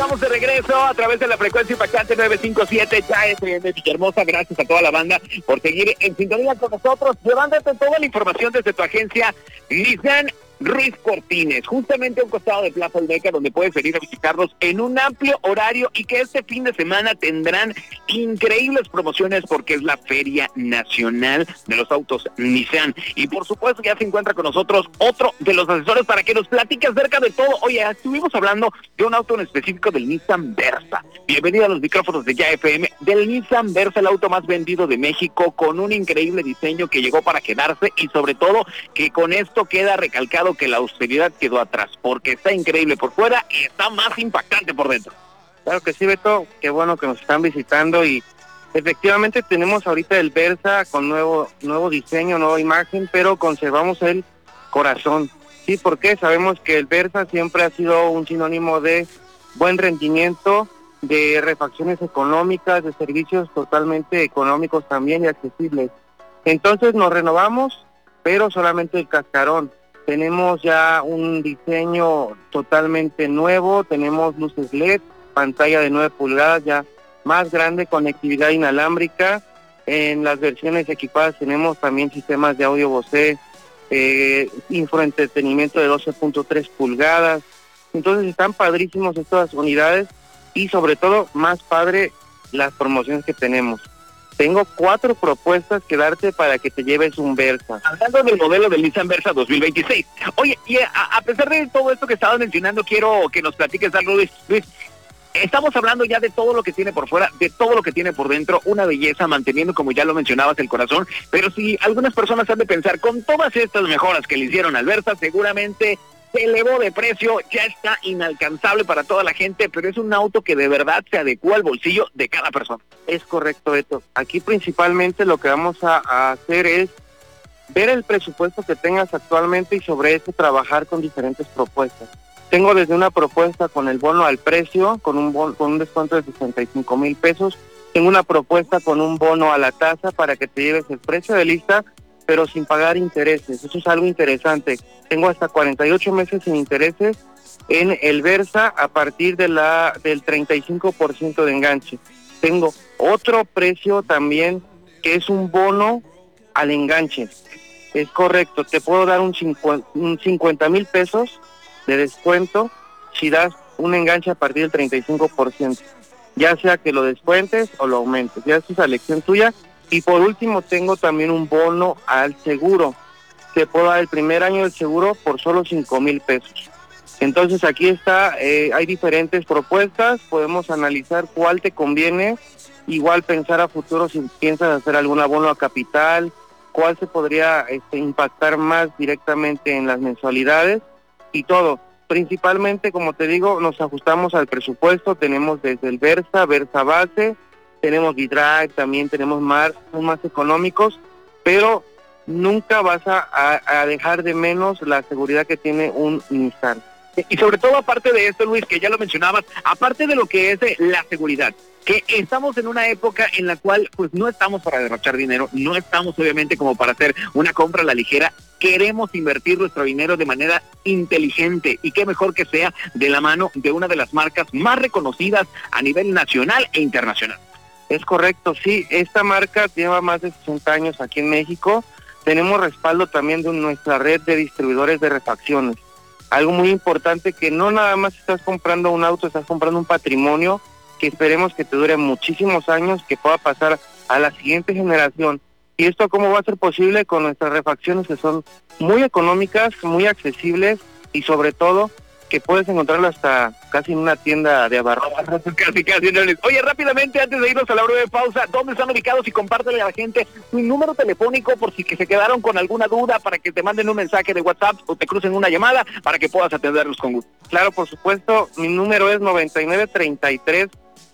estamos de regreso a través de la frecuencia impactante 957 ya FM Villahermosa. Gracias a toda la banda por seguir en sintonía con nosotros, llevándote toda la información desde tu agencia Nissan Ruiz Cortines, justamente a un costado de Plaza Olmeca, donde puedes venir a visitarlos en un amplio horario y que este fin de semana tendrán increíbles promociones porque es la Feria Nacional de los Autos Nissan. Y por supuesto ya se encuentra con nosotros otro de los asesores para que nos platique acerca de todo. Oye, estuvimos hablando de un auto en específico del Nissan Versa. Bienvenido a los micrófonos de Ya FM, del Nissan Versa, el auto más vendido de México, con un increíble diseño que llegó para quedarse y sobre todo que con esto queda recalcado que la austeridad quedó atrás, porque está increíble por fuera y está más impactante por dentro. Claro que sí, Beto, qué bueno que nos están visitando y efectivamente tenemos ahorita el Versa con nuevo diseño, nueva imagen, pero conservamos el corazón. Sí, porque sabemos que el Versa siempre ha sido un sinónimo de buen rendimiento, de refacciones económicas, de servicios totalmente económicos también y accesibles. Entonces nos renovamos, pero solamente el cascarón. Tenemos ya un diseño totalmente nuevo, tenemos luces LED, pantalla de 9 pulgadas ya más grande, conectividad inalámbrica. En las versiones equipadas tenemos también sistemas de audio Bose, infoentretenimiento de 12.3 pulgadas. Entonces están padrísimos estas unidades y sobre todo más padre las promociones que tenemos. Tengo 4 propuestas que darte para que te lleves un Versa. Hablando del modelo del Nissan Versa 2026. Oye, y a pesar de todo esto que estabas mencionando, quiero que nos platiques algo, Luis. Estamos hablando ya de todo lo que tiene por fuera, de todo lo que tiene por dentro, una belleza, manteniendo, como ya lo mencionabas, el corazón. Pero si algunas personas han de pensar, con todas estas mejoras que le hicieron al Versa, seguramente se elevó de precio, ya está inalcanzable para toda la gente, pero es un auto que de verdad se adecua al bolsillo de cada persona. Es correcto, Beto. Aquí principalmente lo que vamos a hacer es ver el presupuesto que tengas actualmente y sobre eso trabajar con diferentes propuestas. Tengo desde una propuesta con el bono al precio, con un descuento de 65,000 pesos. Tengo una propuesta con un bono a la tasa para que te lleves el precio de lista, pero sin pagar intereses. Eso es algo interesante. Tengo hasta 48 meses sin intereses en el Versa a partir del 35% de enganche. Tengo otro precio también que es un bono al enganche. Es correcto, te puedo dar un 50,000 pesos de descuento si das un enganche a partir del 35%. Ya sea que lo descuentes o lo aumentes, ya es elección tuya. Y por último tengo también un bono al seguro. Te puedo dar el primer año del seguro por solo 5,000 pesos. Entonces aquí está, hay diferentes propuestas, podemos analizar cuál te conviene, igual pensar a futuro si piensas hacer algún abono a capital, cuál se podría impactar más directamente en las mensualidades y todo. Principalmente, como te digo, nos ajustamos al presupuesto, tenemos desde el Versa base, tenemos V-Drive, también tenemos más económicos, pero nunca vas a dejar de menos la seguridad que tiene un Nissan. Y sobre todo, aparte de esto, Luis, que ya lo mencionabas, aparte de lo que es la seguridad, que estamos en una época en la cual pues no estamos para derrochar dinero, no estamos obviamente como para hacer una compra a la ligera, queremos invertir nuestro dinero de manera inteligente y qué mejor que sea de la mano de una de las marcas más reconocidas a nivel nacional e internacional. Es correcto, sí, esta marca lleva más de 60 años aquí en México. Tenemos respaldo también de nuestra red de distribuidores de refacciones. Algo muy importante, que no nada más estás comprando un auto, estás comprando un patrimonio que esperemos que te dure muchísimos años, que pueda pasar a la siguiente generación. ¿Y esto cómo va a ser posible? Con nuestras refacciones que son muy económicas, muy accesibles y sobre todo que puedes encontrarlo hasta casi en una tienda de abarrotes. Casi. Oye, rápidamente, antes de irnos a la breve pausa, ¿dónde están ubicados? Y compártele a la gente tu número telefónico por si que se quedaron con alguna duda, para que te manden un mensaje de WhatsApp o te crucen una llamada para que puedas atenderlos con gusto. Claro, por supuesto, mi número es 9933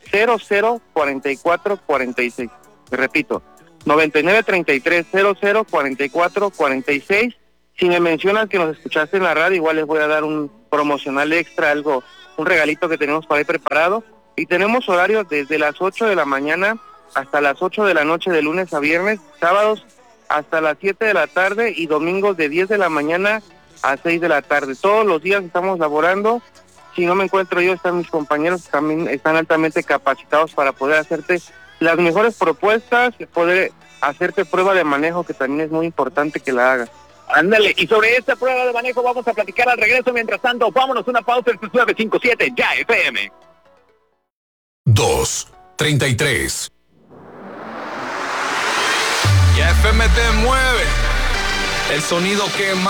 004446. Te repito, 9933 004446. Si me mencionas que nos escuchaste en la radio, igual les voy a dar un promocional extra, un regalito que tenemos para ahí preparado. Y tenemos horarios desde las 8 de la mañana hasta las 8 de la noche de lunes a viernes, sábados hasta las 7 de la tarde y domingos de 10 de la mañana a 6 de la tarde. Todos los días estamos laborando si no me encuentro yo, están mis compañeros que también están altamente capacitados para poder hacerte las mejores propuestas, poder hacerte prueba de manejo, que también es muy importante que la hagas. Ándale, y sobre esta prueba de manejo vamos a platicar al regreso. Mientras tanto, vámonos una pausa. Este es 957 Ya FM. 2:33. Ya FM te mueve. El sonido que más